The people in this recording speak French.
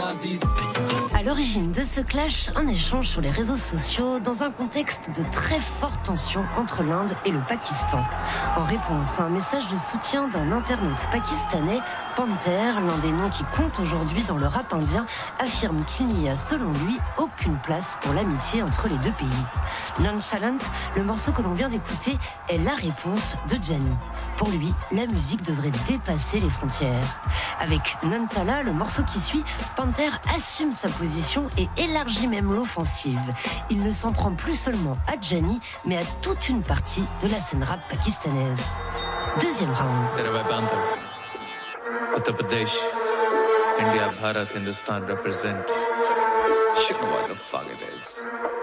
À l'origine de ce clash, un échange sur les réseaux sociaux dans un contexte de très forte tension entre l'Inde et le Pakistan. En réponse à un message de soutien d'un internaute pakistanais, Panther, l'un des noms qui compte aujourd'hui dans le rap indien, affirme qu'il n'y a selon lui aucune place pour l'amitié entre les deux pays. Nonchalant, le morceau que l'on vient d'écouter, est la réponse de Gianni. Pour lui, la musique devrait dépasser les frontières. Avec Nantala, le morceau qui suit, Panther assume sa position et élargit même l'offensive. Il ne s'en prend plus seulement à Gianni, mais à toute une partie de la scène rap pakistanaise. Deuxième round. Uttar Pradesh, India, Bharat, Hindustan represent. Shit know what the fuck it is.